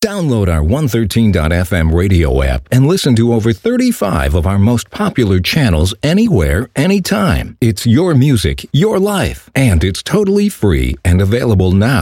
Download our 113.fm radio app and listen to over 35 of our most popular channels anywhere, anytime. It's your music, your life, and it's totally free and available now